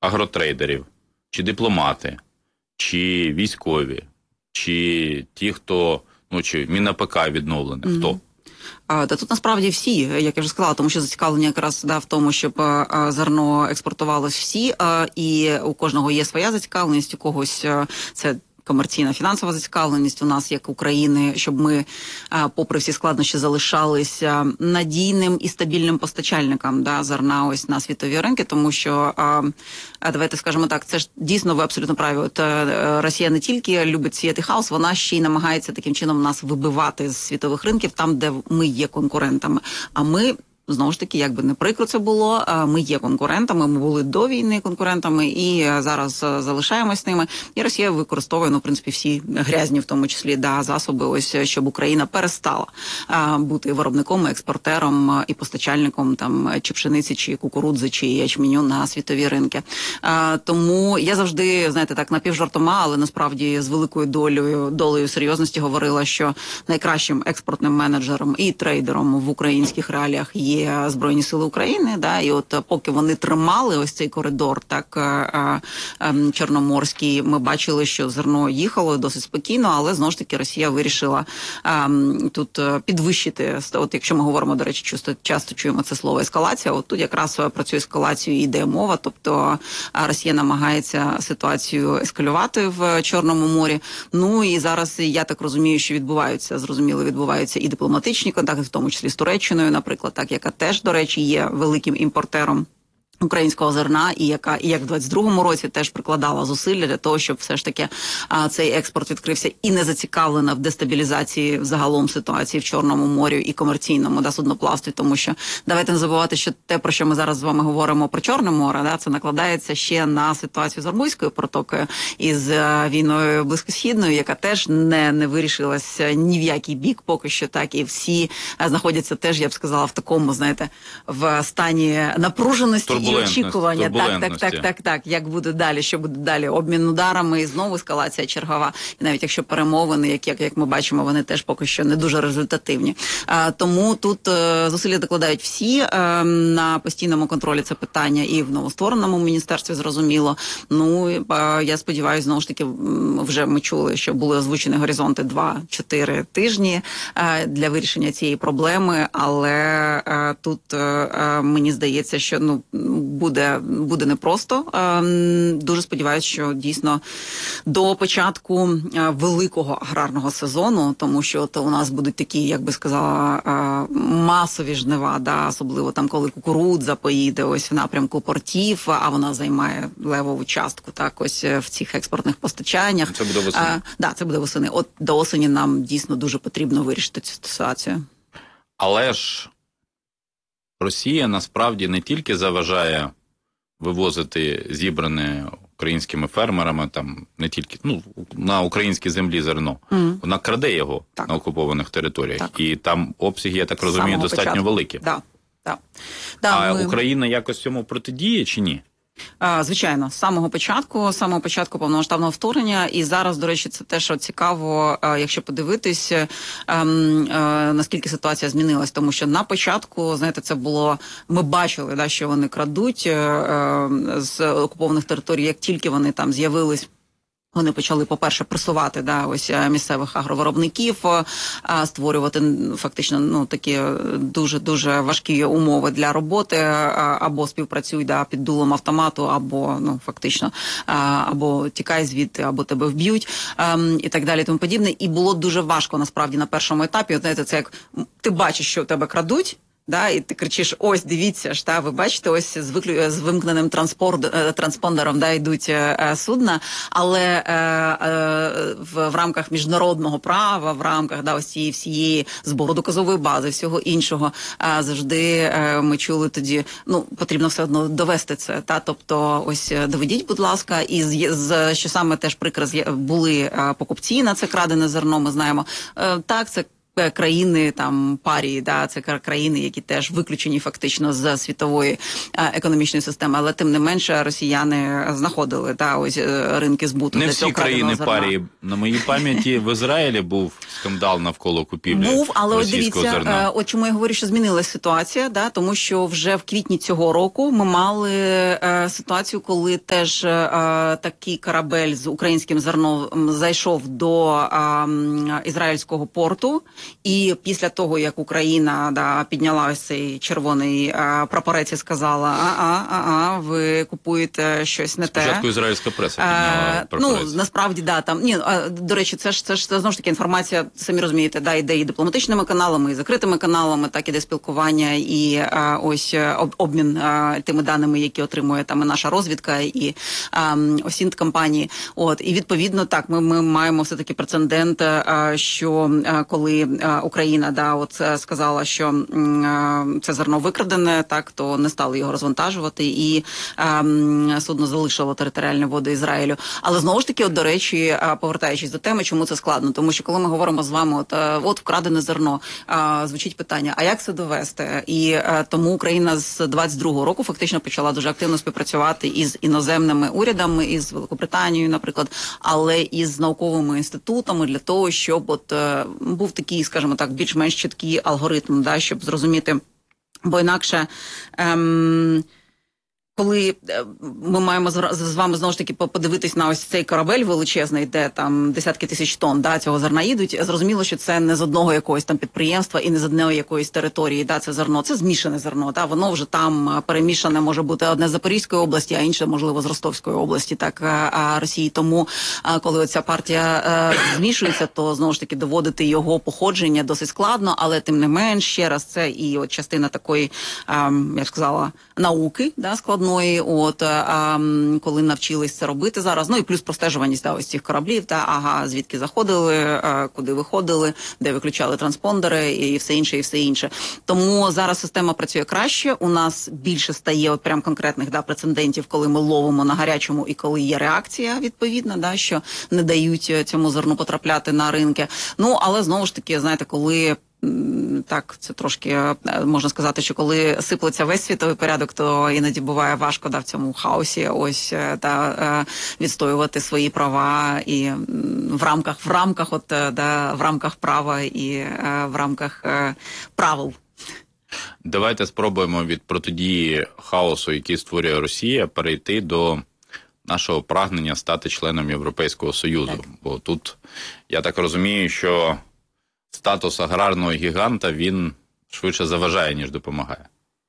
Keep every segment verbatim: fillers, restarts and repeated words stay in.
агротрейдерів, чи дипломати, чи військові, чи ті, хто, ну, чи МінАПК відновлене, mm-hmm. хто? А, та тут насправді всі, як я вже сказала, тому що зацікавлення якраз да, в тому, щоб а, зерно експортувалось всі, а, і у кожного є своя зацікавленість, у когось а, це комерційна фінансова зацікавленість у нас, як України, щоб ми, попри всі складнощі, залишалися надійним і стабільним постачальником да, зерна ось на світові ринки, тому що, давайте скажемо так, це ж дійсно ви абсолютно праві. От Росія не тільки любить сіяти хаос, вона ще й намагається таким чином нас вибивати з світових ринків, там, де ми є конкурентами. А ми... Знову ж таки, як би не прикро це було, ми є конкурентами, ми були до війни конкурентами і зараз залишаємось ними. І Росія використовує, ну, в принципі, всі грязні, в тому числі, да, засоби, ось, щоб Україна перестала а, бути виробником, експортером і постачальником там чи пшениці, чи кукурудзи, чи ячменю на світові ринки. А, тому я завжди, знаєте, так, напівжартома, але насправді з великою долею, долею серйозності говорила, що найкращим експортним менеджером і трейдером в українських реаліях є Збройні сили України, да, і от поки вони тримали ось цей коридор, так, а, а, чорноморський, ми бачили, що зерно їхало досить спокійно, але знову ж таки Росія вирішила а, тут підвищити, от якщо ми говоримо, до речі, часто, часто чуємо це слово ескалація, от тут якраз про цю ескалацію йде мова, тобто Росія намагається ситуацію ескалювати в Чорному морі, ну і зараз, я так розумію, що відбуваються, зрозуміло, відбуваються і дипломатичні контакти, в тому числі з Туреччиною, наприклад, так, яка теж, до речі, є великим імпортером українського зерна, і яка, і як в двадцять другому році теж прикладала зусилля для того, щоб все ж таки а, цей експорт відкрився, і не зацікавлена в дестабілізації загалом ситуації в Чорному морі і комерційному да, судноплавстві, тому що давайте не забувати, що те, про що ми зараз з вами говоримо про Чорне море, да, це накладається ще на ситуацію з Ормузькою протокою і з а, війною близькосхідною, яка теж не, не вирішилася ні в який бік поки що, так, і всі а, знаходяться теж, я б сказала, в такому, знаєте, в стані напруженості і очікування, так, так, так, так, так, як буде далі, що буде далі, обмін ударами і знову ескалація чергова, і навіть якщо перемовини, як, як, як ми бачимо, вони теж поки що не дуже результативні. А, тому тут а, зусилля докладають всі, а, на постійному контролі це питання і в новоствореному міністерстві, зрозуміло. Ну, а, я сподіваюся, знову ж таки, вже ми чули, що були озвучені горизонти два-чотири тижні а, для вирішення цієї проблеми, але а, тут а, мені здається, що, ну, буде, буде непросто. Дуже сподіваюся, що дійсно до початку великого аграрного сезону, тому що от у нас будуть такі, як би сказала, масові жнива, да, особливо там, коли кукурудза поїде ось в напрямку портів, а вона займає левову частку так ось в цих експортних постачаннях. Це буде восени. А, да, це буде восени. От до осені нам дійсно дуже потрібно вирішити цю ситуацію. Але ж Росія насправді не тільки заважає вивозити зібране українськими фермерами, там не тільки, ну, на українській землі зерно, mm. вона краде його так. на окупованих територіях. Так. І там обсяги, я так розумію, достатньо початку. великі. Да. Да. Да, а ми... Україна якось цьому протидіє чи ні? А, звичайно, з самого початку, з самого початку повномасштабного вторгнення, і зараз, до речі, це те, що цікаво, якщо подивитись, ем, е, наскільки ситуація змінилась, тому що на початку, знаєте, це було, ми бачили, да, що вони крадуть е, е, з окупованих територій, як тільки вони там з'явились. Вони почали, по-перше, пресувати да, ось місцевих агровиробників, створювати фактично ну такі дуже-дуже важкі умови для роботи, або співпрацюй да, під дулом автомату, або ну фактично, або тікай звідти, або тебе вб'ють, і так далі, тому подібне. І було дуже важко, насправді, на першому етапі. От, знаєте, це як ти бачиш, що тебе крадуть, да, і ти кричиш, ось, дивіться ж, та, ви бачите, ось з, виклю... з вимкненим транспондером да, йдуть е, судна, але е, е, в, в рамках міжнародного права, в рамках да, ось цієї всієї збору доказової бази, всього іншого, е, завжди е, ми чули тоді, ну, потрібно все одно довести це, та, тобто, ось, доведіть, будь ласка, і з, з, що саме теж прикро, були е, покупці на це крадене зерно, ми знаємо, е, так, це країни там парії, да, це країни, які теж виключені фактично з світової е, економічної системи, але тим не менше росіяни знаходили да, ось е, ринки збуту. Не для всі цього країни краденого зерна. парії. На моїй пам'яті в Ізраїлі був скандал навколо купівлі Був, але от російського дивіться, зерна. е, от чому я говорю, що змінилась ситуація, да, тому що вже в квітні цього року ми мали е, ситуацію, коли теж е, такий корабель з українським зерном зайшов до е, ізраїльського порту, і після того, як Україна да, підняла ось цей червоний е, прапорець і сказала, а-а, а-а, ви купуєте щось не те. Спочатку ізраїльська преса підняла Е, прапорець. Ну, насправді, да, там, ні, а, до речі, це ж, це ж, це, знову ж таки, інформація, самі розумієте, да, йде і дипломатичними каналами, і закритими каналами, так, іде спілкування, і а, ось об, обмін а, тими даними, які отримує там і наша розвідка, і а, осінт компанії. От, і відповідно, так, ми, ми маємо все-таки прецедент, а, що а, коли а, Україна, да, от сказала, що а, це зерно викрадене, так, то не стали його розвантажувати, і а, судно залишило територіальні води Ізраїлю. Але знову ж таки, от, до речі, повертаючись до теми, чому це складно? Тому що коли ми говоримо з вами, от, от вкрадене зерно, звучить питання, а як це довести? І тому Україна з двадцять другого року фактично почала дуже активно співпрацювати із іноземними урядами, із Великобританією, наприклад, але і з науковими інститутами для того, щоб от був такий, скажімо так, більш-менш чіткий алгоритм, да, щоб зрозуміти, бо інакше... Ем, коли ми маємо з вами знову ж таки подивитись на ось цей корабель величезний, де там десятки тисяч тонн да, цього зерна їдуть, зрозуміло, що це не з одного якогось там підприємства і не з одної якоїсь території, да, це зерно, це змішане зерно, да, воно вже там перемішане, може бути одне з Запорізької області, а інше, можливо, з Ростовської області, так, а Росії. Тому, коли оця партія е, змішується, то знову ж таки доводити його походження досить складно, але тим не менш, ще раз, це і от частина такої, е, я б сказала, науки, да, складної. От а, коли навчились це робити зараз, ну і плюс простежуваність да, ось цих кораблів, та ага, звідки заходили, а, куди виходили, де виключали транспондери і все інше, і все інше. Тому зараз система працює краще. У нас більше стає от прям конкретних да прецедентів, коли ми ловимо на гарячому і коли є реакція відповідна, да, що не дають цьому зерну потрапляти на ринки. Ну але знову ж таки, знаєте, коли так, це трошки, можна сказати, що коли сиплеться весь світовий порядок, то іноді буває важко да, в цьому хаосі ось да, відстоювати свої права і в рамках, в рамках, от, да, в рамках права і в рамках правил. Давайте спробуємо від протидії хаосу, який створює Росія, перейти до нашого прагнення стати членом Європейського Союзу. Так. Бо тут, я так розумію, що статус аграрного гіганта, він швидше заважає, ніж допомагає.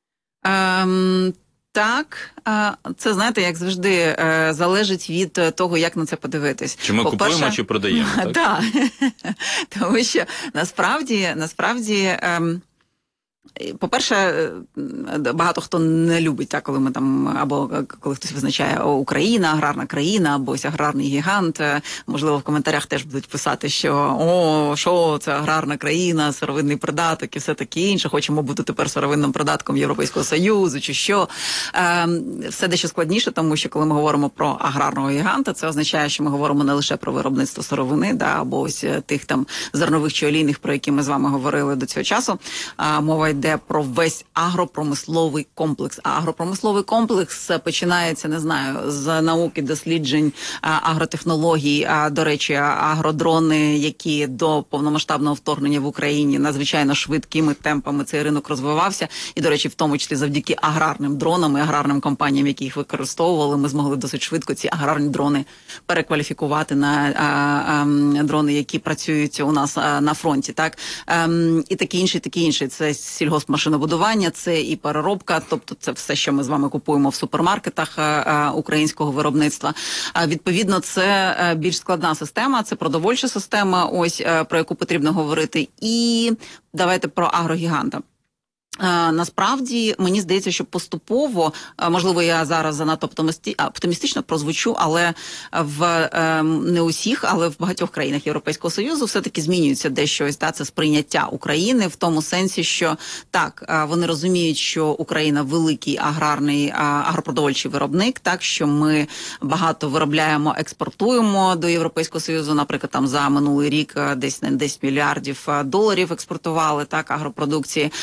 Ем, так, це, знаєте, як завжди, залежить від того, як на це подивитись. Чи ми По-перше, купуємо, чи продаємо, так? Так, тому що насправді, насправді... Ем, по-перше, багато хто не любить, так, коли ми там, або коли хтось визначає о, Україна, аграрна країна, або ось аграрний гігант. Можливо, в коментарях теж будуть писати, що о, що це аграрна країна, сировинний придаток і все таке інше. Хочемо бути тепер сировинним придатком Європейського Союзу, чи що. Е, все дещо складніше, тому що коли ми говоримо про аграрного гіганта, це означає, що ми говоримо не лише про виробництво сировини, да, або ось тих там зернових чи олійних, про які ми з вами говорили до цього часу. А, мова йде про весь агропромисловий комплекс. А агропромисловий комплекс починається, не знаю, з науки, досліджень, агротехнологій. А, до речі, агродрони, які до повномасштабного вторгнення в Україні надзвичайно швидкими темпами цей ринок розвивався. І, до речі, в тому числі завдяки аграрним дронам і аграрним компаніям, які їх використовували, ми змогли досить швидко ці аграрні дрони перекваліфікувати на а, а, дрони, які працюють у нас а, на фронті. Так? А, і таке інше, таке інше. Це сільгоспмашинобудування, це і переробка, тобто це все, що ми з вами купуємо в супермаркетах а, українського виробництва. А, відповідно, це а, більш складна система, це продовольча система, ось а, про яку потрібно говорити. І давайте про агрогіганта. Насправді, мені здається, що поступово, можливо, я зараз занадто оптимістично прозвучу, але в не усіх, але в багатьох країнах Європейського Союзу все-таки змінюється дещо ось, да, це сприйняття України в тому сенсі, що так, вони розуміють, що Україна великий аграрний, агропродовольчий виробник, так, що ми багато виробляємо, експортуємо до Європейського Союзу, наприклад, там за минулий рік десь десять мільярдів доларів експортували, так, агропродукції.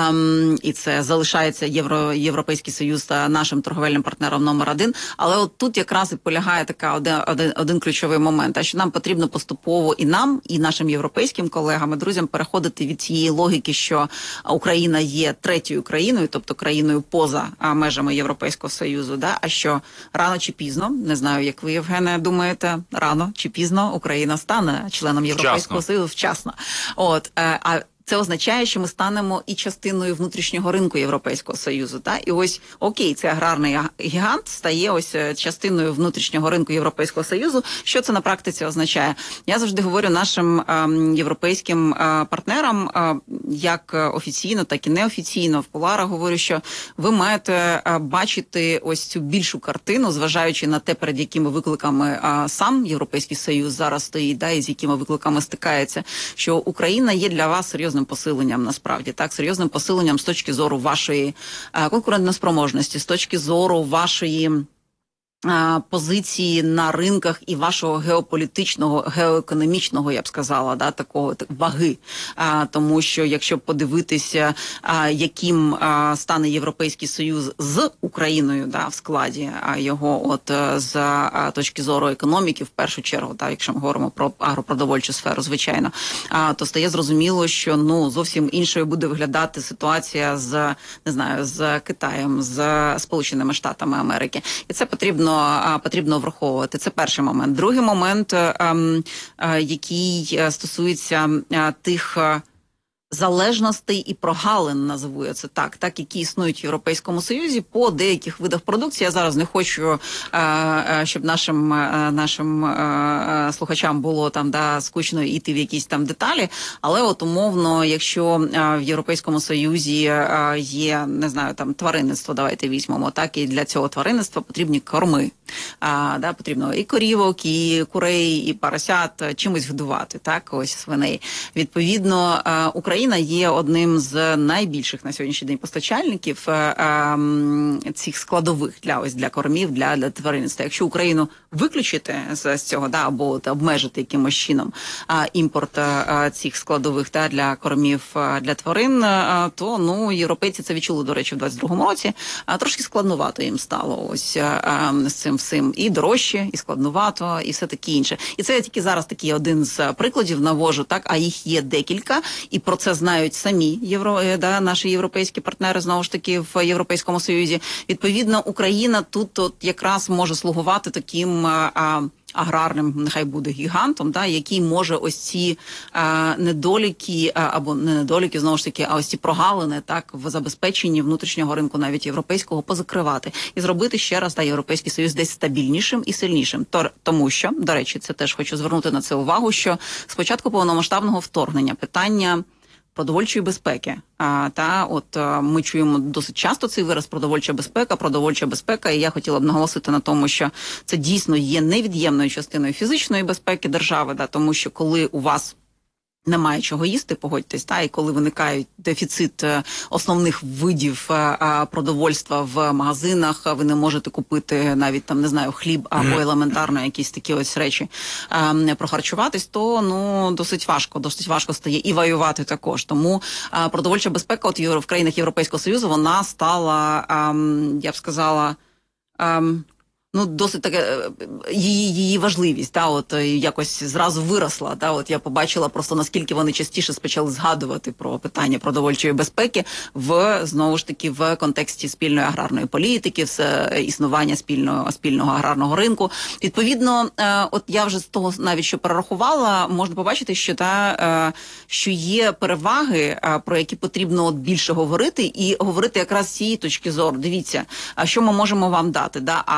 І це залишається Євро, Європейський Союз та нашим торговельним партнером номер один. Але от тут якраз і полягає така один, один, один ключовий момент, а що нам потрібно поступово і нам, і нашим європейським колегам, і друзям переходити від цієї логіки, що Україна є третьою країною, тобто країною поза межами Європейського Союзу, да? А що рано чи пізно, не знаю, як ви, Євгене, думаєте, рано чи пізно Україна стане членом Європейського Вчасно. Союзу вчасно. От, а це означає, що ми станемо і частиною внутрішнього ринку Європейського Союзу. Та? І ось, окей, цей аграрний гігант стає ось частиною внутрішнього ринку Європейського Союзу. Що це на практиці означає? Я завжди говорю нашим е, європейським е, партнерам, е, як офіційно, так і неофіційно, в кулуарах говорю, що ви маєте е, бачити ось цю більшу картину, зважаючи на те, перед якими викликами е, сам Європейський Союз зараз стоїть, да, і з якими викликами стикається, що Україна є для вас серйозним посиленням, насправді, так, серйозним посиленням з точки зору вашої е, конкурентоспроможності, з точки зору вашої е, позиції на ринках і вашого геополітичного, геоекономічного, я б сказала, да, такого так, ваги. Е, тому що, якщо подивитися, е, яким е, стане Європейський Союз з Україною, да, в складі е, його, от е, з е, точки зору економіки, в першу чергу, да, якщо ми говоримо про агропродовольчу сферу, звичайно, е, то стає зрозуміло, що ну зовсім іншою буде виглядати ситуація з, не знаю, з Китаєм, з Сполученими Штатами Америки. І це потрібно потрібно враховувати. Це перший момент. Другий момент, який стосується тих залежностей і прогалин, назву я це так, так, які існують в Європейському Союзі по деяких видах продукції. Я зараз не хочу, щоб нашим, нашим слухачам було там, да, скучно йти в якісь там деталі, але от умовно, якщо в Європейському Союзі є, не знаю, там тваринництво, давайте візьмемо, так, і для цього тваринництва потрібні корми. А, да, потрібно і корівок, і курей, і поросят чимось годувати, так, ось свиней. Відповідно, Україна Україна є одним з найбільших на сьогоднішній день постачальників е, е, цих складових для ось для кормів, для, для тваринництва. Якщо Україну виключити з, з цього, да, або от, обмежити якимось чином е, імпорт е, цих складових та для кормів е, для тварин, е, то ну європейці це відчули, до речі, в двадцять другому році. А трошки складнувато їм стало ось е, з цим всім і дорожче, і складнувато, і все таке інше. І це я тільки зараз такий один з прикладів навожу, так, а їх є декілька, і про це знають самі євро, да, наші європейські партнери, знову ж таки, в Європейському Союзі. Відповідно, Україна тут от якраз може слугувати таким а, аграрним, нехай буде гігантом, да, який може ось ці а, недоліки, а, або не недоліки, знову ж таки, а ось ці прогалини, так, в забезпеченні внутрішнього ринку, навіть європейського, позакривати. І зробити ще раз, да, Європейський Союз десь стабільнішим і сильнішим. Тор, тому що, до речі, це теж хочу звернути на це увагу, що з початку повномасштабного вторгнення питання продовольчої безпеки. А, та от а, ми чуємо досить часто цей вираз продовольча безпека, продовольча безпека, і я хотіла б наголосити на тому, що це дійсно є невід'ємною частиною фізичної безпеки держави, да, тому що коли у вас немає чого їсти, погодьтесь, та, і коли виникає дефіцит основних видів а, продовольства в магазинах, ви не можете купити навіть там, не знаю, хліб або елементарно якісь такі ось речі а, прохарчуватись, то ну досить важко, досить важко стає і воювати також. Тому а, продовольча безпека от в країнах Європейського Союзу, вона стала, а, я б сказала, а, ну, досить таке, її, її важливість, та, от, якось зразу виросла, та, от я побачила просто, наскільки вони частіше почали згадувати про питання продовольчої безпеки в, знову ж таки, в контексті спільної аграрної політики, все існування спільного, спільного аграрного ринку. Відповідно, от я вже з того навіть, що перерахувала, можна побачити, що, та, що є переваги, про які потрібно от більше говорити, і говорити якраз з цієї точки зору. Дивіться, що ми можемо вам дати, да, а де ми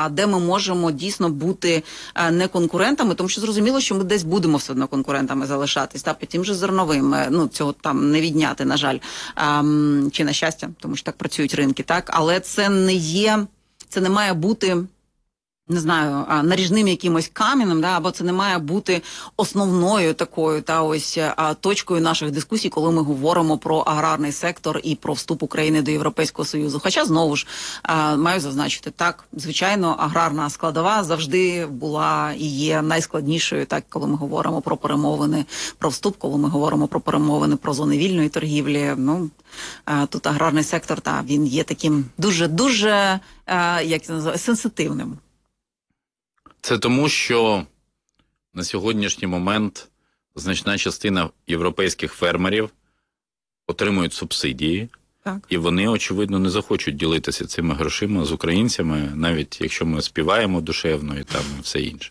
можемо дійсно бути е, не конкурентами, тому що зрозуміло, що ми десь будемо все одно конкурентами залишатись, та по тим же зерновим, е, ну цього там не відняти, на жаль, е, чи на щастя, тому що так працюють ринки, так, але це не є, це не має бути, не знаю, наріжним якимось каменем, да, або це не має бути основною такою та ось а, точкою наших дискусій, коли ми говоримо про аграрний сектор і про вступ України до Європейського Союзу. Хоча, знову ж, а, маю зазначити, так, звичайно, аграрна складова завжди була і є найскладнішою, так, коли ми говоримо про перемовини, про вступ, коли ми говоримо про перемовини, про зони вільної торгівлі. Ну, а, тут аграрний сектор, та, він є таким дуже-дуже, як це називає, сенситивним. Це тому, що на сьогоднішній момент значна частина європейських фермерів отримують субсидії, так. І вони, очевидно, не захочуть ділитися цими грошима з українцями, навіть якщо ми співаємо душевно і там все інше.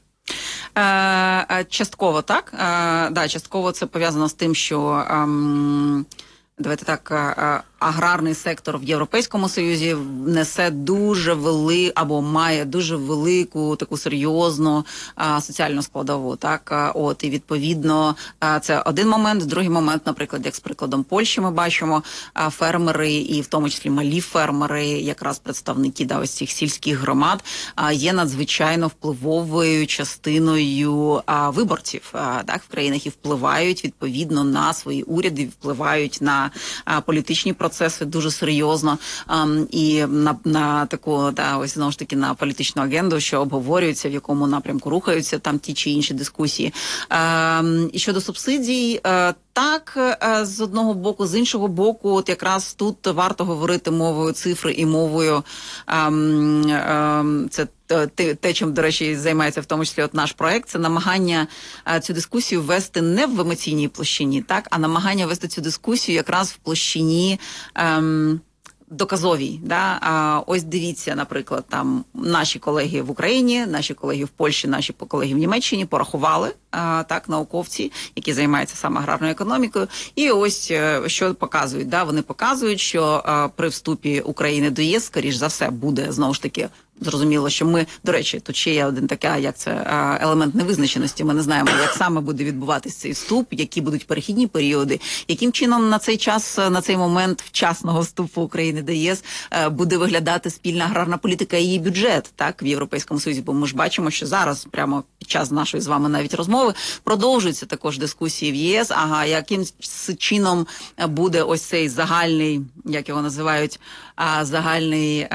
Е, частково так. Е, да, частково це пов'язано з тим, що ем, давайте так, е, аграрний сектор в Європейському Союзі несе дуже вели або має дуже велику таку серйозну а, соціальну складову. Так, а, от і відповідно а, це один момент. Другий момент, наприклад, як з прикладом Польщі, ми бачимо а, фермери, і в тому числі малі фермери, якраз представники да, ось цих сільських громад, а, є надзвичайно впливовою частиною а, виборців а, так в країнах і впливають відповідно на свої уряди, впливають на а, політичні процеси. Процеси дуже серйозно ем, і на, на таку, да, ось знову ж таки на політичну агенду, що обговорюється, в якому напрямку рухаються там ті чи інші дискусії. Ем, і щодо субсидій, е, так, е, з одного боку, з іншого боку, от якраз тут варто говорити мовою цифри і мовою ем, ем, це те, те, чим, до речі, займається в тому числі от наш проект, це намагання а, цю дискусію вести не в емоційній площині, так, а намагання вести цю дискусію якраз в площині ем, доказовій. Да? А, ось дивіться, наприклад, там наші колеги в Україні, наші колеги в Польщі, наші колеги в Німеччині порахували, а, так, науковці, які займаються саме аграрною економікою, і ось що показують. Да? Вони показують, що а, при вступі України до ЄС, скоріш за все, буде, знову ж таки, зрозуміло, що ми, до речі, тут ще є один такий, як це, елемент невизначеності. Ми не знаємо, як саме буде відбуватись цей вступ, які будуть перехідні періоди, яким чином на цей час, на цей момент вчасного вступу України до ЄС буде виглядати спільна аграрна політика і її бюджет, так, в Європейському Союзі. Бо ми ж бачимо, що зараз, прямо під час нашої з вами навіть розмови, продовжуються також дискусії в ЄС, ага, яким чином буде ось цей загальний, як його називають, загальний...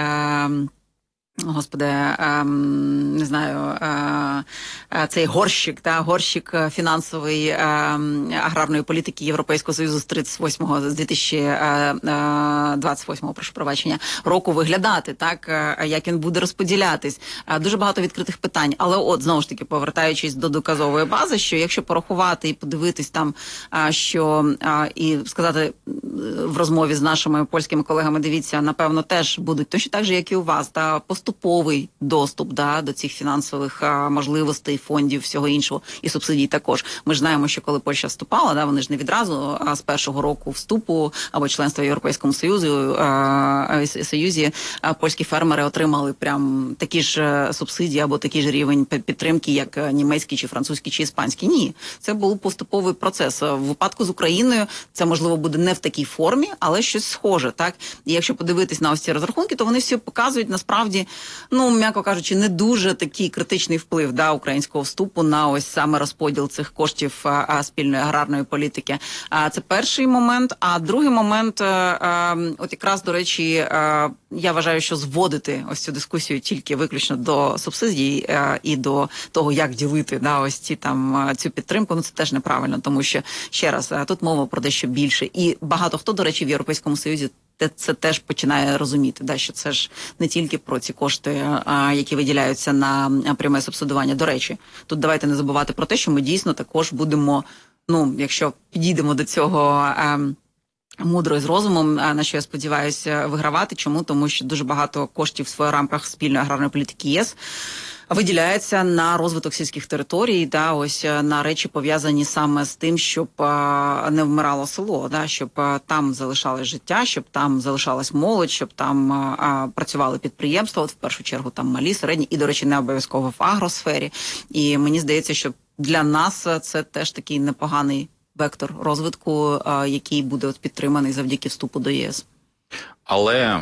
Господи, ем, не знаю, е, цей горщик, та горщик фінансової е, аграрної політики Європейського Союзу з тридцять восьмого, з дві тисячі двадцять восьмого, прошу пробачення, року виглядати, так, як він буде розподілятись. Дуже багато відкритих питань, але от, знову ж таки, повертаючись до доказової бази, що якщо порахувати і подивитись там, що, і сказати в розмові з нашими польськими колегами, дивіться, напевно, теж будуть точно так же, як і у вас, та поступовий доступ, да, до цих фінансових а, можливостей, фондів, всього іншого, і субсидій також. Ми ж знаємо, що коли Польща вступала, да, вони ж не відразу, а з першого року вступу або членства в Європейському Союзі, а, Союзі, а, польські фермери отримали прям такі ж субсидії або такий ж рівень підтримки, як німецький, чи французький, чи іспанський. Ні, це був поступовий процес. В випадку з Україною це, можливо, буде не в такій формі, але щось схоже, так? І якщо подивитись на ось ці розрахунки, то вони всі показують, насправді, ну, м'яко кажучи, не дуже такий критичний вплив, да, українського вступу на ось саме розподіл цих коштів а, спільної аграрної політики. А, це перший момент. А другий момент, а, а, от якраз, до речі, а, я вважаю, що зводити ось цю дискусію тільки виключно до субсидій а, і до того, як ділити, да, ось ці там цю підтримку, ну це теж неправильно, тому що, ще раз, тут мова про дещо більше. І багато хто, до речі, в Європейському Союзі це теж починає розуміти, да, що це ж не тільки про ці кошти, а, які виділяються на пряме субсидування. До речі, тут давайте не забувати про те, що ми дійсно також будемо, ну, якщо підійдемо до цього а, мудро і з розумом, на що я сподіваюся, вигравати. Чому? Тому що дуже багато коштів в своїх рамках спільної аграрної політики ЄС виділяється на розвиток сільських територій, да, ось на речі пов'язані саме з тим, щоб а, не вмирало село, да, щоб а, там залишалось життя, щоб там залишалась молодь, щоб там а, працювали підприємства, от в першу чергу там малі, середні, і, до речі, не обов'язково в агросфері. І мені здається, що для нас це теж такий непоганий вектор розвитку, а, який буде от підтриманий завдяки вступу до ЄС. Але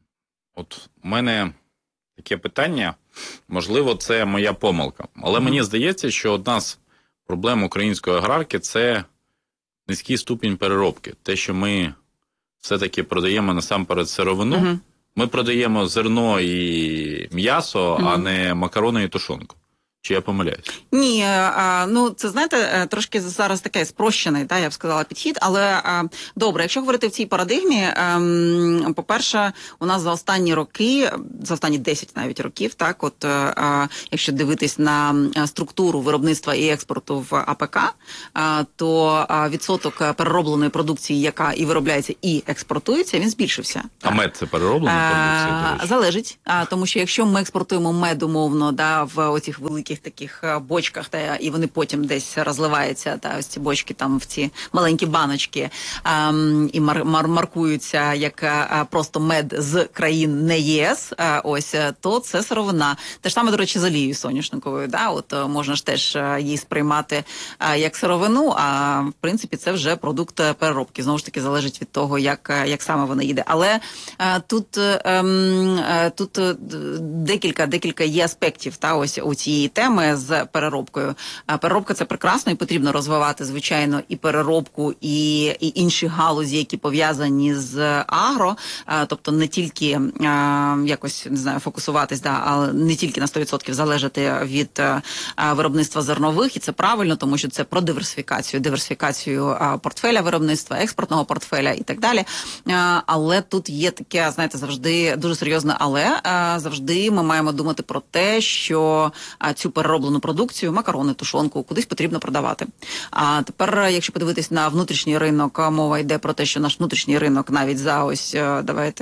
от у мене таке питання, можливо, це моя помилка. Але mm-hmm. мені здається, що одна з проблем української аграрки – це низький ступінь переробки. Те, що ми все-таки продаємо насамперед сировину. Mm-hmm. Ми продаємо зерно і м'ясо, mm-hmm. а не макарони і тушонку. Чи я помиляюсь? Ні, а, ну це, знаєте, трошки зараз таке спрощений, да, я б сказала, підхід, але а, добре, якщо говорити в цій парадигмі, а, по-перше, у нас за останні роки, за останні десять навіть років, так, от, а, якщо дивитись на структуру виробництва і експорту в АПК, а, то а, відсоток переробленої продукції, яка і виробляється, і експортується, він збільшився. А мед це перероблена продукція? А, залежить, а, тому що якщо ми експортуємо мед умовно, да, в оцих великих таких бочках, та і вони потім десь розливаються, та ось ці бочки там в ці маленькі баночки а, і мар- мар- маркуються як а, просто мед з країн не ЄС, а, ось, то це сировина. Те ж саме, до речі, з олією соняшниковою, да, от можна ж теж її сприймати а, як сировину, а в принципі це вже продукт переробки. Знову ж таки, залежить від того, як, як саме вона їде. Але а, тут, ем, тут декілька, декілька є аспектів, та, ось у цієї теми з переробкою. Переробка – це прекрасно і потрібно розвивати, звичайно, і переробку, і, і інші галузі, які пов'язані з агро, тобто не тільки якось, не знаю, фокусуватись, да, але не тільки на сто відсотків залежати від виробництва зернових, і це правильно, тому що це про диверсифікацію, диверсифікацію портфеля виробництва, експортного портфеля і так далі. Але тут є таке, знаєте, завжди дуже серйозне але. Завжди ми маємо думати про те, що цю перероблену продукцію, макарони, тушонку, кудись потрібно продавати. А тепер, якщо подивитись на внутрішній ринок, мова йде про те, що наш внутрішній ринок навіть за ось, давайте,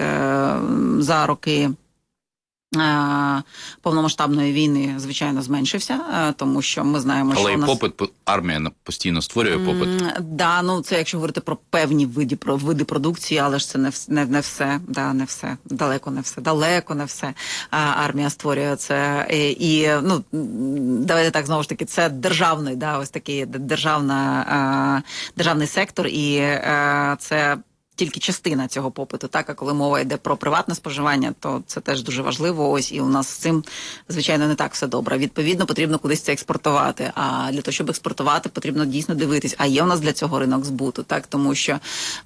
за роки повномасштабної війни, звичайно, зменшився, тому що ми знаємо, але що і у нас... попит, армія постійно створює попит. Mm, да, ну це якщо говорити про певні види, про види продукції, але ж це не, не, не все, да, не все, далеко не все, далеко не все. А, армія створює це. І, і, ну, давайте так, знову ж таки, це державний, да, ось такий державна, а, державний сектор, і а, це тільки частина цього попиту, так, а коли мова йде про приватне споживання, то це теж дуже важливо, ось, і у нас з цим, звичайно, не так все добре. Відповідно, потрібно кудись це експортувати, а для того, щоб експортувати, потрібно дійсно дивитись, а є у нас для цього ринок збуту, так, тому що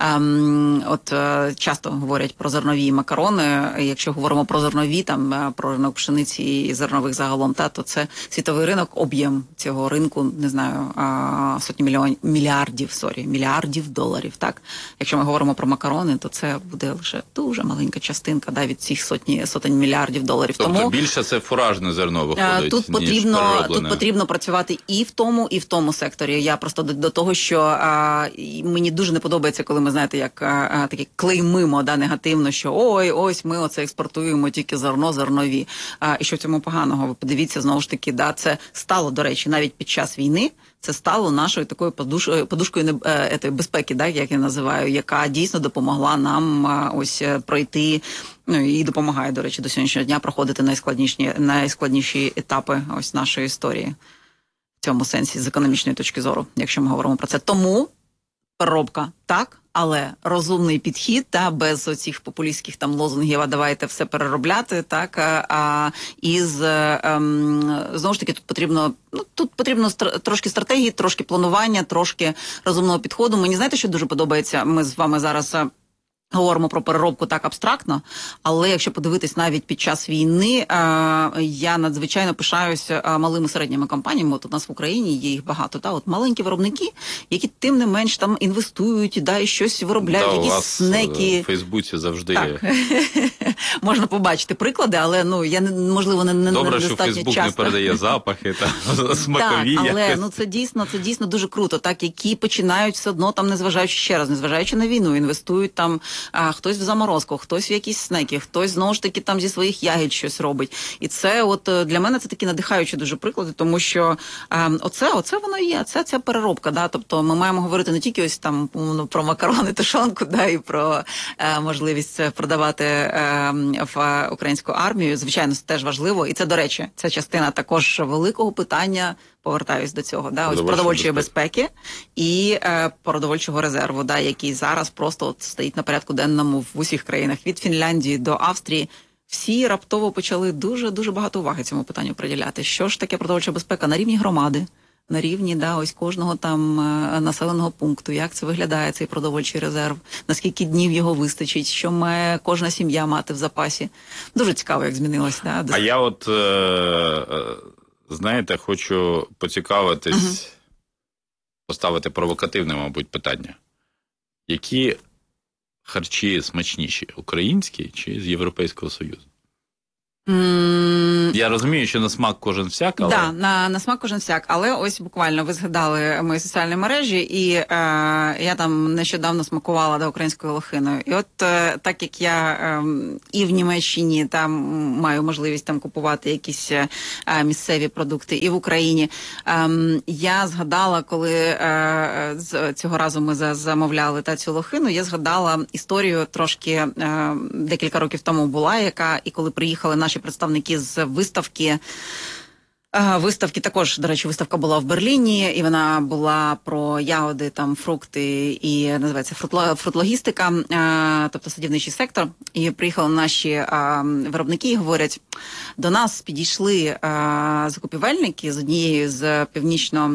ем, от е, часто говорять про зернові і макарони, якщо говоримо про зернові, там, е, про ринок пшениці і зернових загалом, та, то це світовий ринок, об'єм цього ринку, не знаю, е, сотні мільйонів, мільярдів, сорі, мільярдів доларів, так, якщо ми говоримо про макарони, то це буде лише дуже маленька частинка, да, від цих сотні, сотень мільярдів доларів. Тобто тому більше це фуражне зерно виходить, тут ніж потрібно, перероблене. Тут потрібно працювати і в тому, і в тому секторі. Я просто до, до того, що а, мені дуже не подобається, коли ми, знаєте, як а, такі клеймимо, да, негативно, що ой, ось ми оце експортуємо тільки зерно, зернові. А, і що в цьому поганого? Ви подивіться, знову ж таки, да, це стало, до речі, навіть під час війни, це стало нашою такою подушкою, подушкою е, безпеки, так, як я називаю, яка дійсно допомогла нам а, ось пройти, ну і допомагає, до речі, до сьогоднішнього дня проходити найскладніші, найскладніші етапи ось нашої історії в цьому сенсі з економічної точки зору, якщо ми говоримо про це. Тому переробка так, але розумний підхід, та, без оцих популістських там лозунгів, а давайте все переробляти, так, а із, ем, знову ж таки, тут потрібно, ну, тут потрібно стр- трошки стратегії, трошки планування, трошки розумного підходу. Мені, знаєте, що дуже подобається? Ми з вами зараз говоримо про переробку так абстрактно, але якщо подивитись навіть під час війни, я надзвичайно пишаюся малими середніми компаніями. От у нас в Україні є їх багато, та от маленькі виробники, які тим не менш там інвестують, да, і щось виробляють, да, якісь у вас снеки. В Фейсбуці завжди так. Можна побачити приклади, але ну я не можливо не не добре, недостатньо що Фейсбук часто. не передає запахи та смакові. Так, але якось. ну це дійсно, це дійсно дуже круто, так, які починають все одно там, незважаючи ще раз, незважаючи на війну, інвестують там а, хтось в заморозку, хтось в якісь снеки, хтось знову ж таки там зі своїх ягід щось робить. І це от для мене це такі надихаючі дуже приклади, тому що а, оце, оце воно і є, це ця переробка. Да? Тобто ми маємо говорити не тільки ось там ну, про макарони, тушонку, да, і про е, можливість продавати е, в українську армію. Звичайно, це теж важливо. І це, до речі, це частина також великого питання, повертаюсь до цього, да, ось продовольчої безпеки, безпеки і е, продовольчого резерву, да, який зараз просто от стоїть на порядку денному в усіх країнах, від Фінляндії до Австрії. Всі раптово почали дуже-дуже багато уваги цьому питанню приділяти. Що ж таке продовольча безпека на рівні громади, на рівні да, ось кожного там населеного пункту, як це виглядає, цей продовольчий резерв, наскільки днів його вистачить, що має кожна сім'я мати в запасі. Дуже цікаво, як змінилось. Да? А я от, е- знаєте, хочу поцікавитись, угу. поставити провокативне, мабуть, питання. Які харчі смачніші, українські чи з Європейського Союзу? Mm. Я розумію, що на смак кожен всяк, але... Да, на, на смак кожен всяк, але ось буквально ви згадали мої соціальні мережі, і е, я там нещодавно смакувала да, українською лохиною. І от е, так як я е, і в Німеччині там маю можливість там купувати якісь е, місцеві продукти, і в Україні, е, я згадала, коли е, з, цього разу ми замовляли та цю лохину, я згадала історію трошки е, декілька років тому була, яка, і коли приїхали наші представники з виставки. Виставки також, до речі, виставка була в Берліні, і вона була про ягоди, там, фрукти і називається фрутлогістика, тобто садівничий сектор. І приїхали наші виробники і говорять, до нас підійшли закупівельники з однієї з північно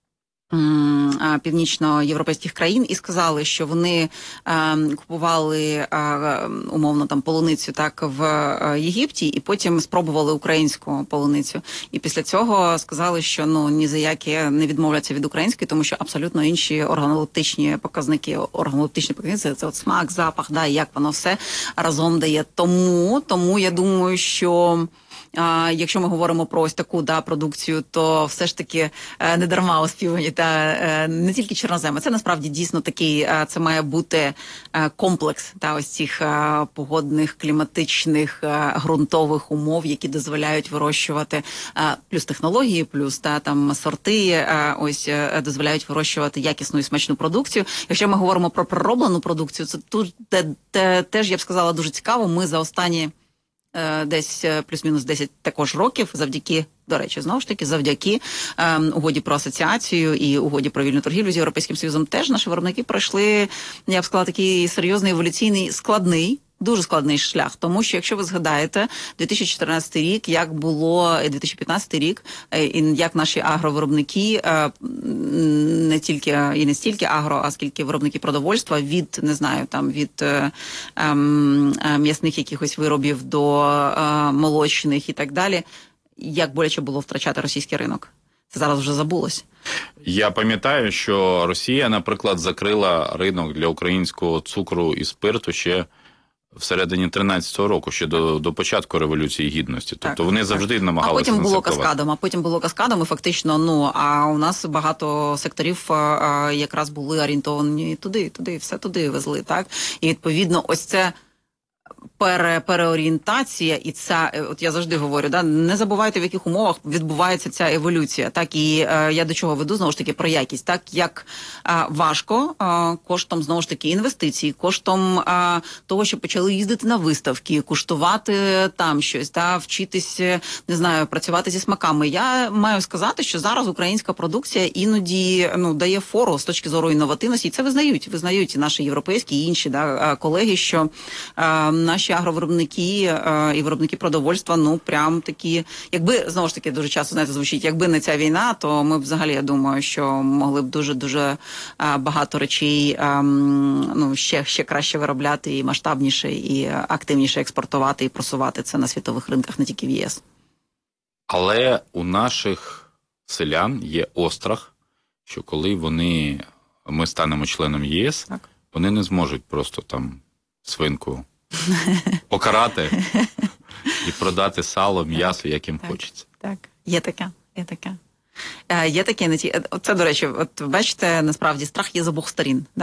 північноєвропейських країн і сказали, що вони е, купували е, умовно там полуницю так в е, Єгипті і потім спробували українську полуницю. І після цього сказали, що ну ні за яке не відмовляться від української, тому що абсолютно інші органолептичні показники, органолептичні показники, це от смак, запах, да, як воно все разом дає. Тому, тому я думаю, що А, якщо ми говоримо про ось таку да, продукцію, то все ж таки е, не дарма оспівані та е, не тільки чорноземи. Це насправді дійсно такий, е, це має бути е, комплекс та ось цих е, погодних, кліматичних, е, ґрунтових умов, які дозволяють вирощувати е, плюс технології, плюс та там сорти, е, ось е, дозволяють вирощувати якісну і смачну продукцію. Якщо ми говоримо про перероблену продукцію, це тут те, те, теж я б сказала дуже цікаво. Ми за останні десь плюс-мінус десять також років, завдяки, до речі, знову ж таки, завдяки е, угоді про асоціацію і угоді про вільну торгівлю з Європейським Союзом, теж наші виробники пройшли, я б сказала, такий серйозний, еволюційний, складний, дуже складний шлях. Тому що, якщо ви згадаєте, дві тисячі чотирнадцятий рік, як було, дві тисячі п'ятнадцятий рік, і як наші агровиробники, не тільки і не стільки агро, а скільки виробники продовольства від, не знаю, там, від ем, м'ясних якихось виробів до е, молочних і так далі, як боляче було втрачати російський ринок. Це зараз вже забулось. Я пам'ятаю, що Росія, наприклад, закрила ринок для українського цукру і спирту ще всередині тринадцятого року, ще до, до початку Революції Гідності. Тобто так, вони завжди так. намагалися. А потім було насипувати. каскадом, а потім було каскадом, і фактично, ну, а у нас багато секторів а, якраз були орієнтовані туди, туди, все туди везли, так? І відповідно, ось це Пере, переорієнтація, і ця, от я завжди говорю, да, не забувайте, в яких умовах відбувається ця еволюція. Так, і е, я до чого веду, знову ж таки, про якість. Так, як е, важко е, коштом, знову ж таки, інвестицій, коштом е, того, що почали їздити на виставки, куштувати там щось, да, вчитись, не знаю, працювати зі смаками. Я маю сказати, що зараз українська продукція іноді, ну, дає фору з точки зору інновативності, і це визнають, визнають наші європейські і інші, да, колеги, що е, наші агровиробники е, і виробники продовольства, ну, прям такі, якби, знову ж таки, дуже часто, знаєте, звучить, якби не ця війна, то ми б взагалі, я думаю, що могли б дуже-дуже е, багато речей, е, ну, ще, ще краще виробляти і масштабніше, і активніше експортувати, і просувати це на світових ринках, не тільки в ЄС. Але у наших селян є острах, що коли вони, ми станемо членом ЄС, так. вони не зможуть просто там свинку покарати і продати сало, м'ясо, як їм так, хочеться. Так, є таке, є таке. Е, є таке, не ті... Це, до речі, от бачите, насправді страх є з обох сторін, да?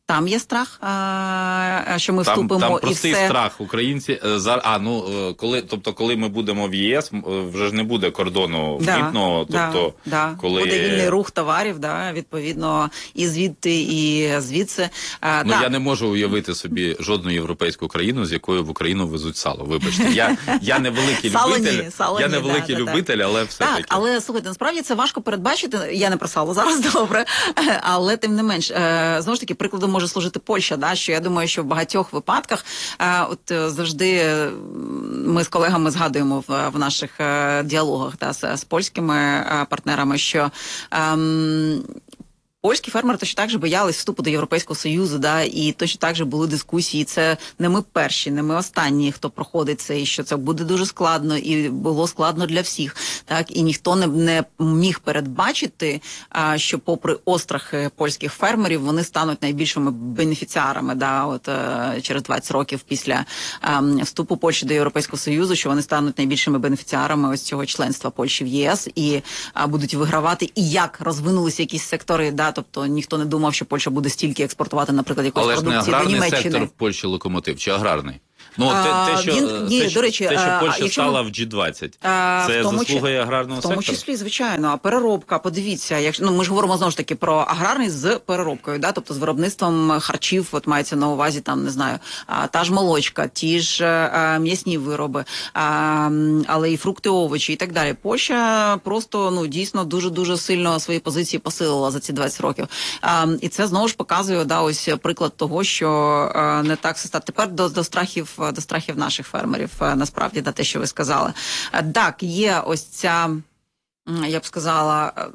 Там є страх, а, що ми Там, вступимо там і простий все. страх. Українці е, за а ну е, коли, тобто, коли ми будемо в ЄС, м, е, вже ж не буде кордону Да, митного. Тобто, да, да. коли Буде вільний рух товарів, да, відповідно, і звідти, і звідси. А, ну так. я не можу уявити собі жодну європейську країну, з якою в Україну везуть сало. Вибачте, я я не великий Сало любитель. ні, сало я ні, не великий да, да, любитель, але все так, таки. але слухайте, насправді це важко передбачити. Я не про сало зараз добре, але тим не менш, е, знову ж таки, прикладом може служити Польща. Да, що я думаю, що в багатьох випадках, е, от е, завжди ми з колегами згадуємо в, в наших е, діалогах да, з, з польськими е, партнерами, що ем, польські фермери точно так же боялись вступу до Європейського Союзу, да, і точно так же були дискусії. Це не ми перші, не ми останні, хто проходить це, і що це буде дуже складно, і було складно для всіх. Так, і ніхто не, не міг передбачити, а, що попри острахи польських фермерів, вони стануть найбільшими бенефіціарами, да, от а, через двадцять років після а, вступу Польщі до Європейського Союзу, що вони стануть найбільшими бенефіціарами ось цього членства Польщі в ЄС і а, будуть вигравати. І як розвинулися якісь сектори, да, тобто ніхто не думав, що Польща буде стільки експортувати, наприклад, якоїсь Але ж не продукції до аграрний Німеччини. сектор в Польщі локомотив, чи аграрний? Ну, А, те, те, що, він- ні, те, до речі, те, що а, Польща якщо стала ми- в джі двадцять, А, це в тому заслуга чи- і аграрного В тому сектору? числі, звичайно, а переробка, подивіться, якщо ну ми ж говоримо знову ж таки про аграрний з переробкою, да, тобто з виробництвом харчів, от мається на увазі там, не знаю, а, та ж молочка, ті ж а, м'ясні вироби, а, м, але і фрукти, овочі і так далі. Польща просто ну дійсно дуже дуже сильно свої позиції посилила за ці двадцять років. А, і це знову ж показує да ось приклад того, що а, не так все стати. Тепер до, до страхів до страхів наших фермерів, а, насправді, да, те, що ви сказали. А, так, є ось ця, м, я б сказала, е,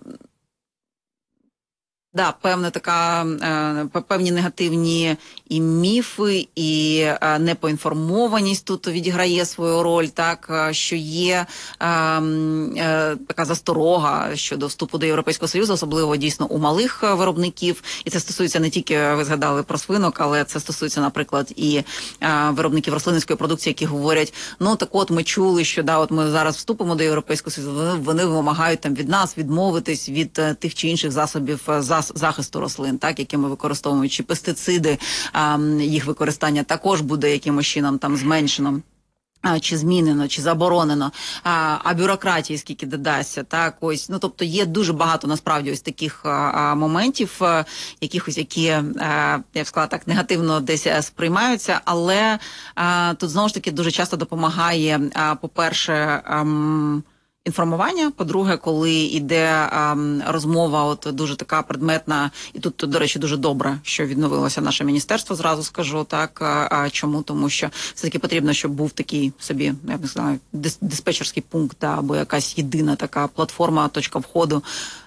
да, певна така, е, п- певні негативні і міфи, і е, непоінформованість тут відіграє свою роль, так, е, що є е, м, е, така засторога щодо вступу до Європейського Союзу, особливо дійсно у малих е, виробників. І це стосується не тільки, ви згадали про свинок, але це стосується, наприклад, і е, виробників рослинницької продукції, які говорять, ну так от ми чули, що да, от ми зараз вступимо до Європейського Союзу, вони, вони вимагають там від нас відмовитись від е, тих чи інших засобів е, зас- захисту рослин, так, які ми використовуємо, чи пестициди, а, м, їх використання також буде якимось чином там зменшено. А, чи змінено, чи заборонено, а, а бюрократії скільки додасться, так, ось, ну, тобто є дуже багато, насправді, ось таких а, а, моментів, а, якихось, які, а, я б сказала так, негативно десь а, сприймаються, але а, тут, знову ж таки, дуже часто допомагає, а, по-перше, ам, інформування, по-друге, коли йде ем, розмова, от дуже така предметна, і тут, до речі, дуже добре, що відновилося наше міністерство, зразу скажу, так, а, а чому? Тому що все-таки потрібно, щоб був такий собі, я не знаю, дис- диспетчерський пункт, да, або якась єдина така платформа, точка входу,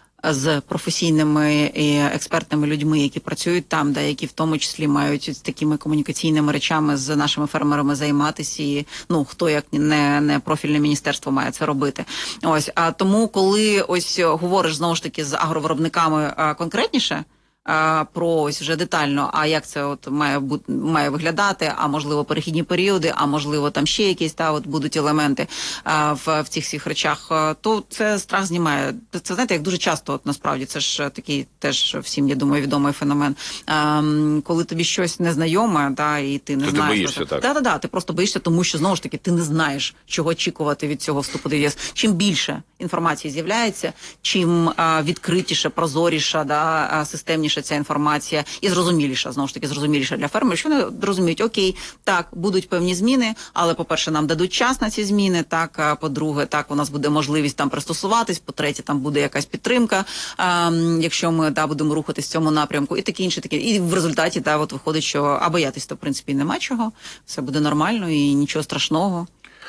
з професійними і експертними людьми, які працюють там, да, які в тому числі мають ось такими комунікаційними речами з нашими фермерами займатися. І ну хто як не, не профільне міністерство має це робити. Ось а тому, коли ось говориш знову ж таки з агровиробниками а, конкретніше. а, Про ось вже детально, а як це от має бути має виглядати, а можливо перехідні періоди, а можливо там ще якісь та от будуть елементи а, в, в цих всіх речах, а, то це страх знімає. Це знаєте, як дуже часто, от насправді це ж такий теж всім, я думаю, відомий феномен. А, м, коли тобі щось незнайоме, та і ти не То ти знаєш, боїшся, що це. так? Да, да, да, ти просто боїшся, тому що знову ж таки ти не знаєш, чого очікувати від цього вступу до ЄС. Чим більше інформації з'являється, чим а, відкритіше, прозоріша, да, а, системніша ця інформація і зрозуміліша, знову ж таки, зрозуміліша для фермерів, що вони розуміють, окей, так, будуть певні зміни, але, по-перше, нам дадуть час на ці зміни, так, а, по-друге, так, у нас буде можливість там пристосуватись, по-третє, там буде якась підтримка, а, м, якщо ми, да, будемо рухатись в цьому напрямку, і таке інше, таке. І в результаті, да, от виходить, що а боятись то, в принципі, нема чого, все буде нормально і нічого страшного.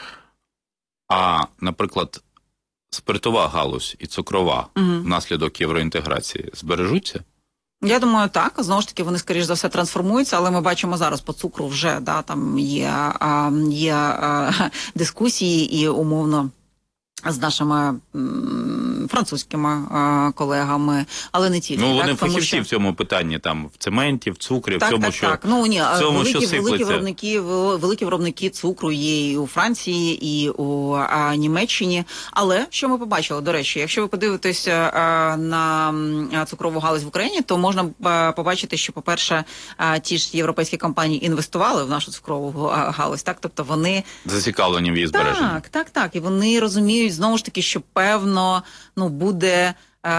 А, наприклад, спиртова галузь і цукрова Мгм. внаслідок євроінтеграції збережуться? Я думаю, так. Знову ж таки, вони, скоріш за все, трансформуються, але ми бачимо зараз по цукру вже, да, там є, а, є а, дискусії і умовно з нашими м, французькими е, колегами, але не тільки. Ну, вони так, фахівці що... в цьому питанні, там, в цементі, в цукрі, так, в цьому, так, що, так. Ну, ні, в цьому, великі, що великі, сиплеться. виробники, великі виробники цукру є і у Франції, і у а, Німеччині. Але, що ми побачили, до речі, якщо ви подивитеся а, на а, цукрову галузь в Україні, то можна а, побачити, що, по-перше, а, ті ж європейські компанії інвестували в нашу цукрову а, галузь, так? Тобто вони... Зацікавлені в її збереженні. Так, так, так. І вони розуміють, знову ж таки, що, певно, ну, буде...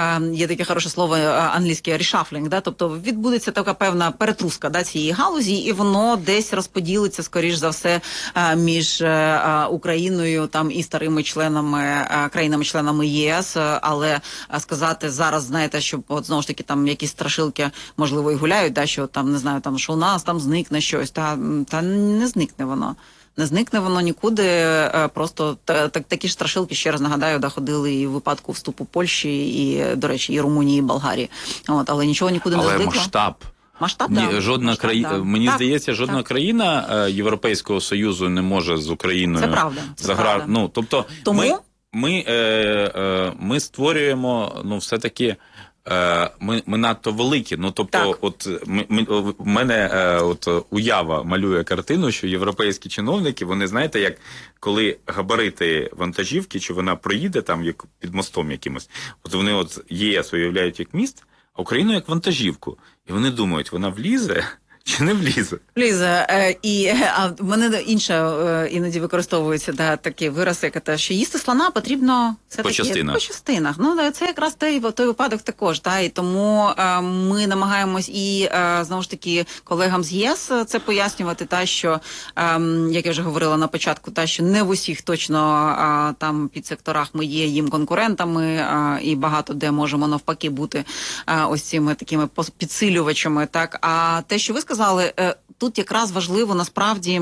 Є таке хороше слово англійське «reshuffling», да? Тобто відбудеться така певна перетруска, да, цієї галузі, і воно десь розподілиться, скоріш за все, між Україною там і старими членами, країнами-членами ЄС, але сказати зараз, знаєте, що от знову ж таки там якісь страшилки, можливо, і гуляють, да, що там, не знаю, там, що у нас там зникне щось, та, та не зникне воно. Не зникне воно нікуди, просто та, та, такі ж страшилки, ще раз нагадаю, да, ходили і в випадку вступу Польщі, і, до речі, і Румунії, і Болгарії. От, але нічого нікуди але не зникло. Але масштаб. Масштаб, Ні, да. жодна Масштаб, країна, да. мені так, здається, жодна так. країна е, Європейського Союзу не може з Україною це правда, це загра... правда. Ну, тобто Тому... ми, ми, е, е, ми створюємо, ну, все-таки, е, ми, ми надто великі. Ну, тобто, так. от ми, ми, в мене е, от уява малює картину, що європейські чиновники, вони, знаєте, як коли габарити вантажівки, чи вона проїде там як під мостом якимось, от вони от ЄС уявляють як міст, а Україну як вантажівку. І вони думають, вона влізе чи не влізе? Влізе. Е, і а в мене інше е, іноді використовується да, такі вирази, як що їсти слона потрібно все по таки частинах. По частинах. Ну, це якраз той, той випадок також. Да, і тому е, ми намагаємось і, е, знову ж таки, колегам з ЄС це пояснювати, та, що, е, як я вже говорила на початку, та, що не в усіх точно е, там підсекторах ми є їм конкурентами, е, і багато де можемо навпаки бути е, ось цими такими підсилювачами. Так, а те, що ви сказали, але тут якраз важливо насправді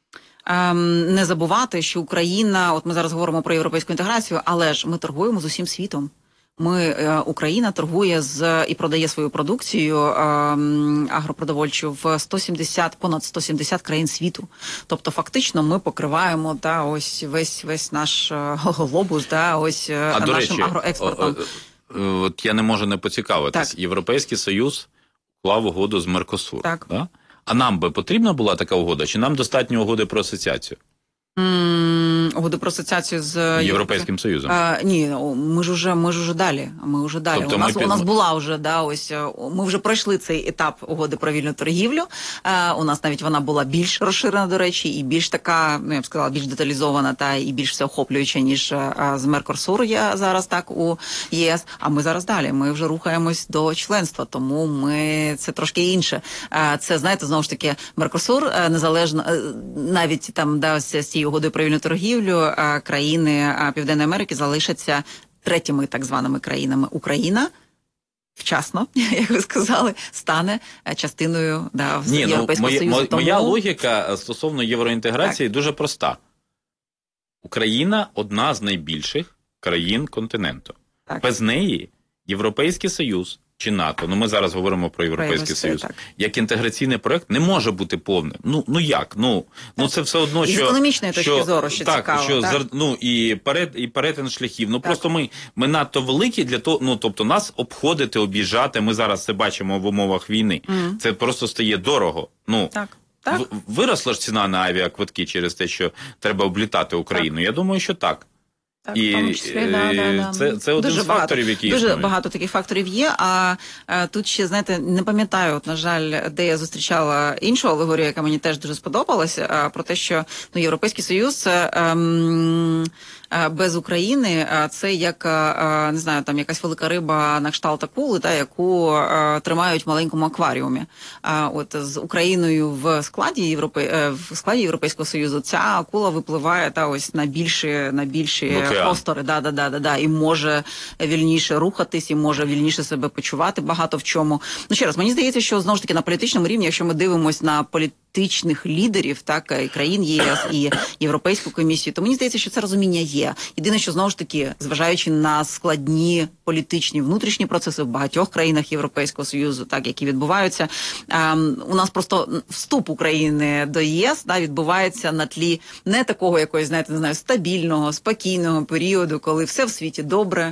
ем, не забувати, що Україна, от ми зараз говоримо про європейську інтеграцію, але ж ми торгуємо з усім світом. Ми, е, Україна торгує з і продає свою продукцію е, агропродовольчу в сто сімдесят, понад сто сімдесят країн світу. Тобто фактично ми покриваємо та, ось весь, весь наш глобус, та, ось а, нашим до речі, агроекспортом. О, о, от я не можу не поцікавитись. Так. Європейський Союз уклав угоду з Меркосур. Так. Да? А нам би потрібна була така угода? Чи нам достатньо угоди про асоціацію? Mm, угоду про асоціацію з Європейським Союзом? А, ні, ми ж уже, ми ж уже далі. Ми вже далі. Тобто у нас під... у нас була вже да, ось ми вже пройшли цей етап угоди про вільну торгівлю. А, у нас навіть вона була більш розширена, до речі, і більш така, ну я б сказала, більш деталізована та і більш всеохоплююча, ніж а, з Меркосур є зараз так у ЄС. А ми зараз далі. Ми вже рухаємось до членства, тому ми це трошки інше. А, це знаєте, знову ж таки, Меркосур незалежно навіть там да, з цією угодою про вільну торгівлю країни Південної Америки залишаться третіми так званими країнами. Україна вчасно, як ви сказали, стане частиною да, Ні, Європейського ну, моя, Союзу. Тому... Моя логіка стосовно євроінтеграції так. дуже проста. Україна – одна з найбільших країн континенту. Так. Без неї Європейський Союз чи НАТО, ну ми зараз говоримо про Європейський Союз, так. як інтеграційний проект не може бути повним. Ну, ну як? Ну, ну це все одно, що... І з економічної точки що, зору, що так, цікаво. Що, так, ну, і, перет, і перетин шляхів. Ну, так. просто ми, ми надто великі для того, ну, тобто нас обходити, об'їжджати, ми зараз це бачимо в умовах війни. Mm. Це просто стає дорого. Ну, так. Так. Виросла ж ціна на авіаквитки через те, що треба облітати Україну? Так. Я думаю, що так. Так, і в тому числі, да, да, да. Це, це один дуже з факторів, багато, які дуже існують. багато таких факторів є. А, а тут ще, знаєте, не пам'ятаю, от, на жаль, де я зустрічала іншу алегорію, яка мені теж дуже сподобалася, а, про те, що ну, Європейський Союз це ем, без України це як, не знаю, там якась велика риба на кшталт акули, та, яку е, тримають в маленькому акваріумі. А от з Україною в складі Європи... в складі Європейського Союзу ця акула випливає та ось на більші, на більші простори, да, да, да, да, да, і може вільніше рухатись, і може вільніше себе почувати багато в чому. Ну ще раз, мені здається, що знову ж таки на політичному рівні, якщо ми дивимося на політичних лідерів, так, і країн ЄС і Європейську комісію, то мені здається, що це розуміння є. Єдине, що знову ж таки, зважаючи на складні політичні внутрішні процеси в багатьох країнах Європейського Союзу, так, які відбуваються, ем, у нас просто вступ України до ЄС да, відбувається на тлі не такого якогось, знаєте, не знаю, стабільного, спокійного періоду, коли все в світі добре,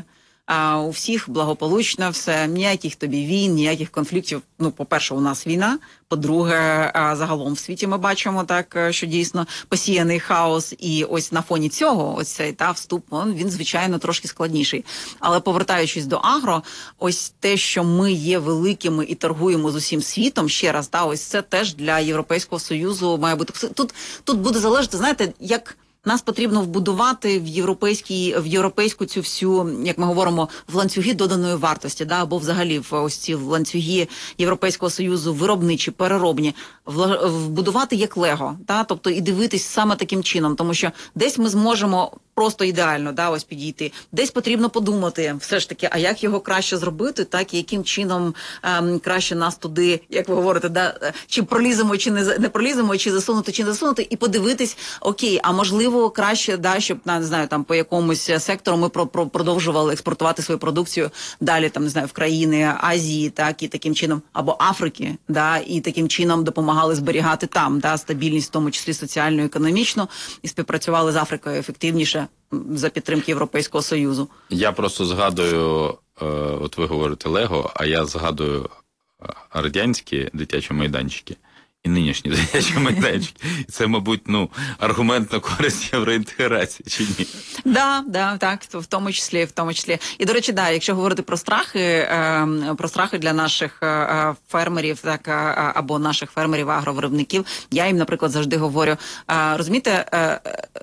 а, у всіх благополучно все, ніяких тобі війн, ніяких конфліктів. Ну, по-перше, у нас війна, по-друге, а, загалом в світі ми бачимо так, що дійсно посіяний хаос, і ось на фоні цього, ось цей та вступ, он, він, звичайно, трошки складніший. Але повертаючись до агро, ось те, що ми є великими і торгуємо з усім світом, ще раз, та, ось це теж для Європейського Союзу має бути. Тут, тут буде залежати, знаєте, як нас потрібно вбудувати в європейській, в європейську цю всю, як ми говоримо, в ланцюги доданої вартості, да, або взагалі в ось ці в ланцюги Європейського Союзу виробничі, переробні, вла- вбудувати як лего, да, тобто і дивитись саме таким чином, тому що десь ми зможемо просто ідеально, да, ось підійти, десь потрібно подумати, все ж таки, а як його краще зробити, так, і яким чином ем, краще нас туди, як ви говорите, да, чи проліземо, чи не, за- не проліземо, чи засунути, чи не засунути, і подивитись, окей, а можливо краще, да, щоб, не знаю, там по якомусь сектору ми про, про, продовжували експортувати свою продукцію далі, там, не знаю, в країни Азії, так, і таким чином, або Африки, да, і таким чином допомагали зберігати там, да, стабільність, в тому числі соціально, економічно, і співпрацювали з Африкою ефективніше м, за підтримки Європейського Союзу. Я просто згадую, е, от ви говорите Лего, а я згадую е, радянські дитячі майданчики і нинішні дитячі майданчики. І це, мабуть, ну, аргумент на користь євроінтеграції, чи ні? Да, да, так, в тому числі, в тому числі. І, до речі, да, якщо говорити про страхи, е, про страхи для наших е, фермерів, так, е, або наших фермерів, агровиробників, я їм, наприклад, завжди говорю, е, розумієте, е,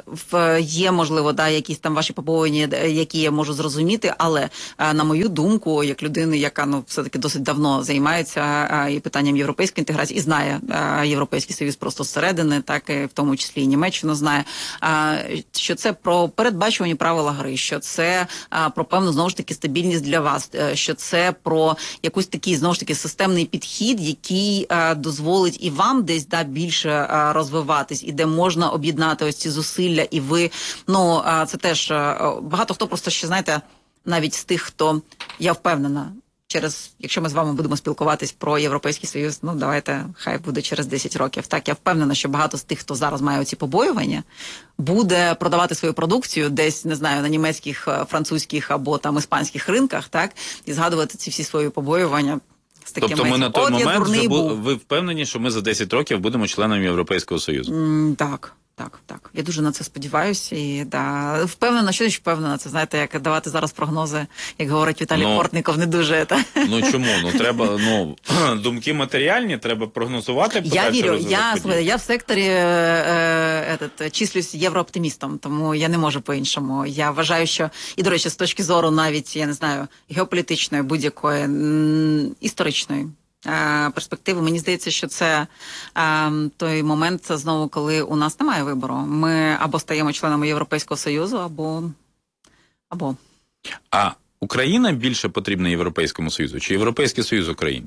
в, є, можливо, да, якісь там ваші побоювання, які я можу зрозуміти, але, е, на мою думку, як людини, яка, ну, все-таки досить давно займається е, і питанням європейської інтеграції, і знає е, Європейський Союз просто зсередини, так, і в тому числі і Німеччину знає, е, що це про передбачувані правила гри, що це а, про певну, знову ж таки, стабільність для вас, е, що це про якийсь такий, знову ж таки, системний підхід, який а, дозволить і вам десь, да, більше а, розвиватись, і де можна об'єднати ось ці зусилля, і ви, ну, а, це теж а, багато хто просто ще, знаєте, навіть з тих, хто, я впевнена, через, якщо ми з вами будемо спілкуватись про Європейський Союз, ну, давайте, хай буде через десять років. Так, я впевнена, що багато з тих, хто зараз має оці побоювання, буде продавати свою продукцію десь, не знаю, на німецьких, французьких або там іспанських ринках, так, і згадувати ці всі свої побоювання з таким. Тобто ми на той От я момент вже дурний бу... був. ви впевнені, що ми за десять років будемо членами Європейського Союзу? М, Так. Так, так. Я дуже на це сподіваюся. І да, впевнена, що ж впевнена. Це, знаєте, як давати зараз прогнози, як говорить Віталій Ну, Портников, не дуже. Та. Ну чому? Ну треба, ну, думки матеріальні, треба прогнозувати. Я вірю, розвиток я, подій. слухайте, я в секторі е, этот, числюсь єврооптимістом, тому я не можу по-іншому. Я вважаю, що, і, до речі, з точки зору навіть, я не знаю, геополітичної, будь-якої, м, історичної е, перспективи, мені здається, що це е, той момент, знову, коли у нас немає вибору. Ми або стаємо членами Європейського Союзу, або... або. А Україна більше потрібна Європейському Союзу, чи Європейський Союз Україні?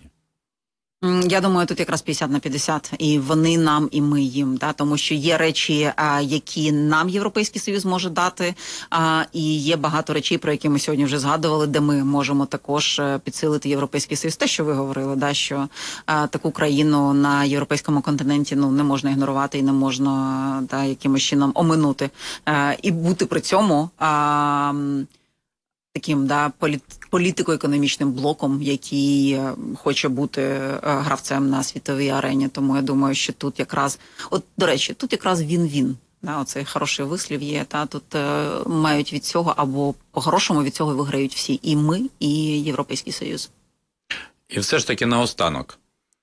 М, Я думаю, тут якраз п'ятдесят на п'ятдесят, і вони нам, і ми їм, да, тому що є речі, а, які нам Європейський Союз може дати, а, і є багато речей, про які ми сьогодні вже згадували, де ми можемо також е, підсилити Європейський Союз. Те, що ви говорили, да, що а, таку країну на європейському континенті, ну, не можна ігнорувати і не можна, да, якимось чином оминути. Е, і бути при цьому а, м, таким, да, політ, політико-економічним блоком, який е, хоче бути е, гравцем на світовій арені. Тому я думаю, що тут якраз, от, до речі, тут якраз він-він. Да, оцей хороший вислів є, та тут е, мають від цього, або по-хорошому від цього виграють всі. І ми, і Європейський Союз. І все ж таки наостанок.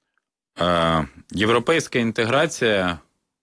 Е, європейська інтеграція,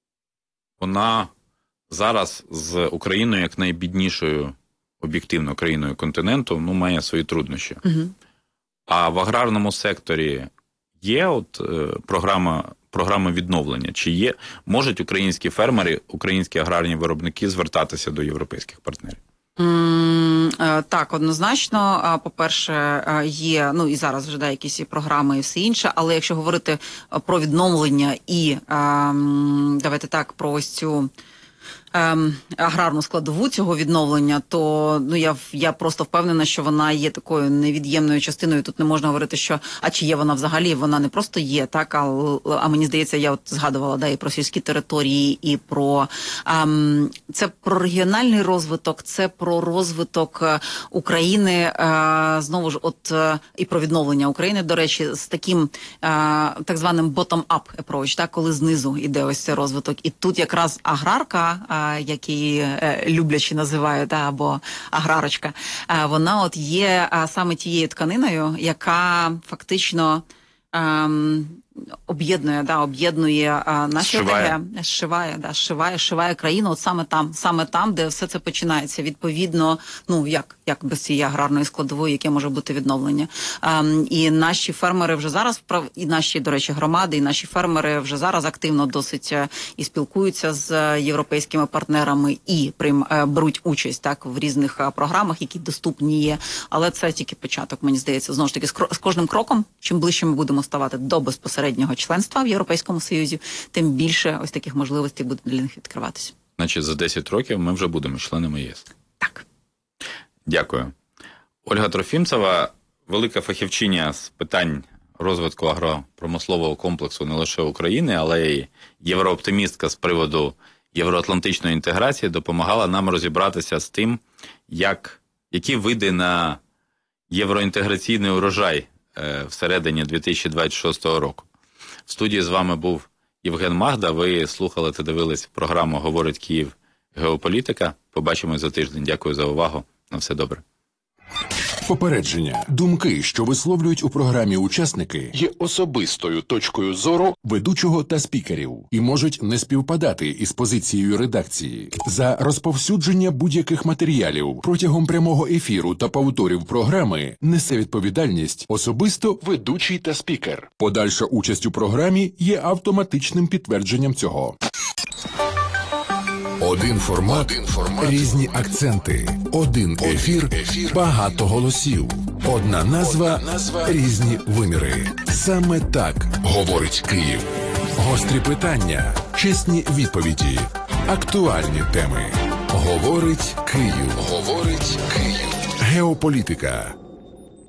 вона зараз з Україною як найбіднішою об'єктивно країною континенту, ну, має свої труднощі. Угу. А в аграрному секторі є от е, програма, програма відновлення? Чи є, можуть українські фермери, українські аграрні виробники звертатися до європейських партнерів? М, е, Так, однозначно. А, По-перше, е, є, ну і зараз вже да, якісь і програми і все інше, але якщо говорити е, про відновлення і, е, м, давайте так, про ось цю ем, аграрну складову цього відновлення, то ну я я просто впевнена, що вона є такою невід'ємною частиною. Тут не можна говорити, що а чи є вона взагалі? Вона не просто є, так а, а мені здається, я от згадувала да і про сільські території, і про ем, це про регіональний розвиток, це про розвиток України е, знову ж, от е, і про відновлення України, до речі, з таким е, так званим bottom-up approach, так, коли знизу іде ось цей розвиток. І тут якраз аграрка, е, як її е, люблячі називають, да, або аграрочка, е, вона от є е, саме тією тканиною, яка фактично ем, об'єднує, да, об'єднує а, наші Зшиває. ОТГ, зшиває, да, зшиває, зшиває країну, от саме там, саме там, де все це починається. Відповідно, ну як, як без цієї аграрної складової, яке може бути відновлення. А, і наші фермери вже зараз, і наші, до речі, громади, і наші фермери вже зараз активно досить і спілкуються з європейськими партнерами, і прийм, беруть участь так в різних програмах, які доступні є. Але це тільки початок, мені здається. Знову ж таки, з кожним кроком, чим ближче ми будемо ставати до безпосереднього членства в Європейському Союзі, тим більше ось таких можливостей буде для них відкриватися. Значить, за десять років ми вже будемо членами ЄС. Так. Дякую. Ольга Трофімцева, велика фахівчиня з питань розвитку агропромислового комплексу не лише України, але й єврооптимістка з приводу євроатлантичної інтеграції, допомагала нам розібратися з тим, як, які види на євроінтеграційний урожай е, всередині дві тисячі двадцять шостого року. В студії з вами був Євген Магда. Ви слухали та дивились програму «Говорить Київ. Геополітика». Побачимось за тиждень. Дякую за увагу. На все добре. Попередження. Думки, що висловлюють у програмі учасники, є особистою точкою зору ведучого та спікерів і можуть не співпадати із позицією редакції. За розповсюдження будь-яких матеріалів протягом прямого ефіру та повторів програми несе відповідальність особисто ведучий та спікер. Подальша участь у програмі є автоматичним підтвердженням цього. Один формат, Один формат, різні акценти, один ефір, ефір, багато голосів, одна назва, Одна назва, різні виміри. Саме так говорить Київ. Гострі питання, чесні відповіді, актуальні теми. Говорить Київ. говорить Київ. Геополітика.